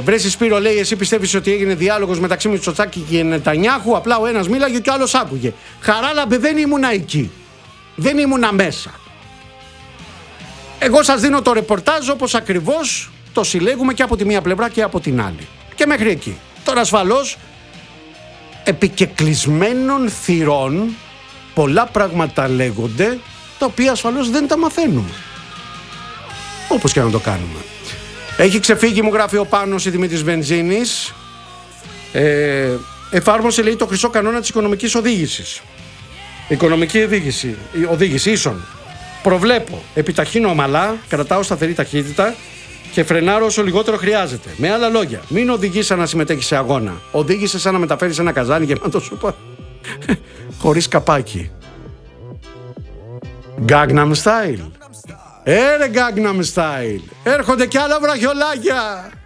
Βρέσει Σπύρο, λέει, εσύ πιστεύεις ότι έγινε διάλογος μεταξύ Μητσοτάκη και Νετανιάχου? Απλά ο ένας μίλαγε και ο άλλος άκουγε. Χαράλαμπε, δεν ήμουνα εκεί. Δεν ήμουνα μέσα. Εγώ σας δίνω το ρεπορτάζ όπως ακριβώς το συλλέγουμε και από τη μία πλευρά και από την άλλη. Και μέχρι εκεί. Τώρα ασφαλώς επικεκλεισμένων θυρών πολλά πράγματα λέγονται, τα οποία ασφαλώς δεν τα μαθαίνουμε. Όπως και να το κάνουμε. Έχει ξεφύγει, μου γράφει ο Πάνος, η τιμή της βενζίνης. Εφάρμοσε, λέει, το χρυσό κανόνα της οικονομικής οδήγησης. Οικονομική οδήγηση ίσον. Προβλέπω, επιταχύνω ομαλά, κρατάω σταθερή ταχύτητα και φρενάρω όσο λιγότερο χρειάζεται. Με άλλα λόγια, μην οδηγείς σαν να συμμετέχεις σε αγώνα. Οδήγησε σαν να μεταφέρεις ένα καζάνι γεμάτο σούπα χωρίς καπάκι. Gangnam Style. Gangnam Style. Έρχονται κι άλλα βραχιολάκια.